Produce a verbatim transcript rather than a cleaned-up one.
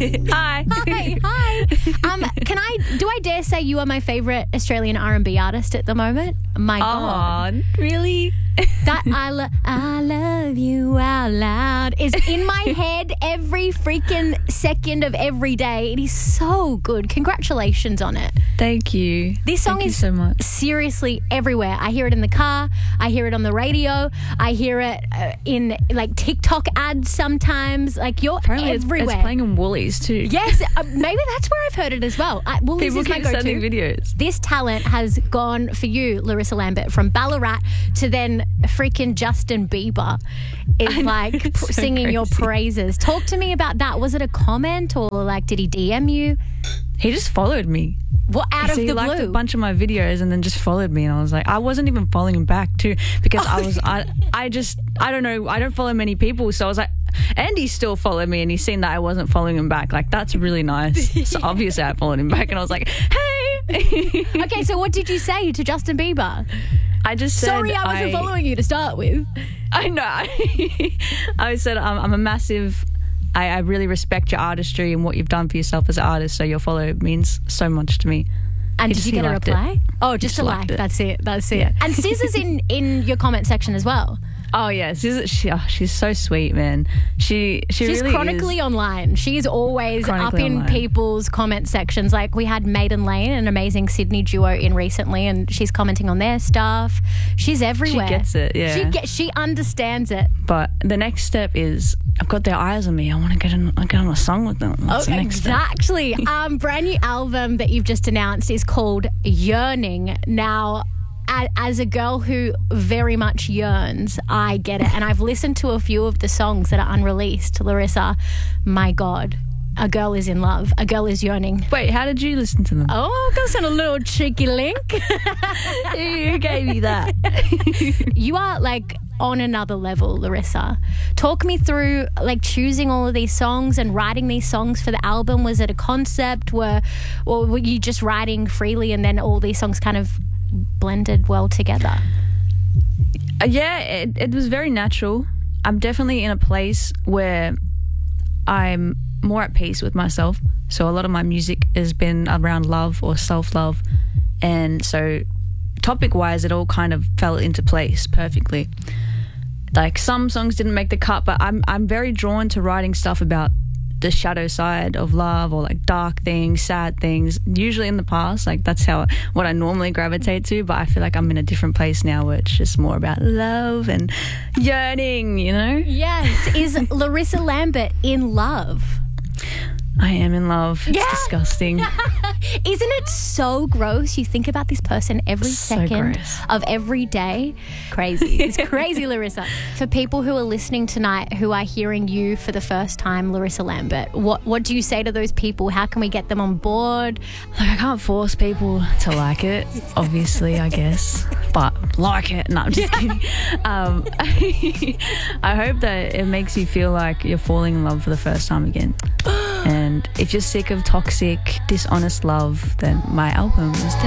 Hi. Hi, hi. Um, can I, do I dare say you are my favourite Australian R and B artist at the moment? My God. Oh, really? That I, lo- I love you out loud is in my head every freaking second of every day. It is so good. Congratulations on it. Thank you. This song Thank you is so much. seriously everywhere. I hear it in the car. I hear it on the radio. I hear it uh, in like TikTok ads sometimes. Like you're Apparently it's, everywhere. it's playing in Woolies too. Yes, uh, maybe that's where I've heard it as well. I, Woolies People is my keep go-to. sending videos. This talent has gone for you, Larissa Lambert, from Ballarat to then freaking Justin Bieber is like it's pr- so singing your crazy. praises. Talk to me about that. Was it a comment or like did he D M you? He just followed me. What out so of he the liked blue? a bunch of my videos and then just followed me, and I was like, I wasn't even following him back too because I was I I just I don't know I don't follow many people, so I was like, and he still followed me and he's seen that I wasn't following him back. Like that's really nice. So obviously I followed him back and I was like, hey. Okay, so what did you say to Justin Bieber? I just said Sorry, I wasn't following you to start with. I know. I said I'm, I'm a massive. I, I really respect your artistry and what you've done for yourself as an artist. So your follow means so much to me. And He did just- you he get a liked it. reply? Oh, just just a liked like. it. That's it. That's it. Yeah. And Scissor's in in your comment section as well. Oh yeah, she's she, oh, she's so sweet, man. She she She's really chronically is. online. She's always Chronically up in online. people's comment sections. Like we had Maiden Lane, an amazing Sydney duo, in recently, and she's commenting on their stuff. She's everywhere. She gets it, yeah. She get, she understands it. But the next step is I've got their eyes on me. I want to get on, I get on a song with them. That's the next step. Exactly. um, brand new album that you've just announced is called Yearning. Now, a- as a girl who very much yearns, I get it. And I've listened to a few of the songs that are unreleased. Larissa, my God, a girl is in love. A girl is yearning. Wait, how did you listen to them? Oh, that's a little cheeky link. Who gave you that? You are like on another level, Larissa. Talk me through like choosing all of these songs and writing these songs for the album. Was it a concept? Were, or were you just writing freely and then all these songs kind of blended well together? Uh, yeah, it, it was very natural. I'm definitely in a place where I'm more at peace with myself. So a lot of my music has been around love or self-love. And so topic-wise, it all kind of fell into place perfectly. Like some songs didn't make the cut, but I'm I'm very drawn to writing stuff about the shadow side of love or like dark things, sad things. Usually in the past, like that's how what I normally gravitate to, but I feel like I'm in a different place now where it's just more about love and yearning, you know? Yes. Is Larissa Lambert in love? I am in love. It's Yeah. disgusting. Isn't it so gross? You think about this person every So second gross. of every day. Crazy. It's crazy, Larissa. For people who are listening tonight who are hearing you for the first time, Larissa Lambert, what, what do you say to those people? How can we get them on board? Like I can't force people to like it, obviously, I guess. But like it. No, I'm just kidding. Um, I hope that it makes you feel like you're falling in love for the first time again. And if you're sick of toxic, dishonest love, then my album is